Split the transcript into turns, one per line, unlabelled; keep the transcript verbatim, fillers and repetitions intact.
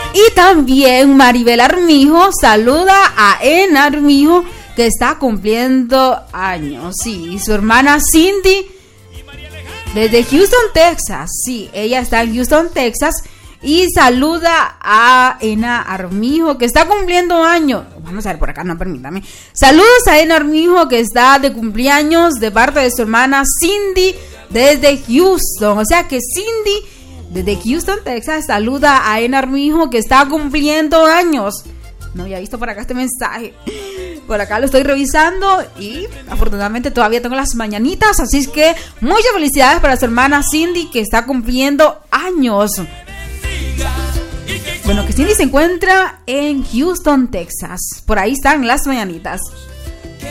Y también Maribel Armijo saluda a Ena Armijo, que está cumpliendo años. Sí, y su hermana Cindy desde Houston, Texas. Sí, ella está en Houston, Texas. Y saluda a Ena Armijo, que está cumpliendo años. Vamos a ver por acá, no, permítame. Saludos a Ena Armijo, que está de cumpleaños de parte de su hermana Cindy desde Houston. O sea que Cindy desde Houston, Texas, saluda a Ena Armijo, que está cumpliendo años. No había visto por acá este mensaje. Por acá lo estoy revisando y afortunadamente todavía tengo las mañanitas. Así es que muchas felicidades para su hermana Cindy, que está cumpliendo años. Bueno, que Cindy se encuentra en Houston, Texas. Por ahí están las mañanitas.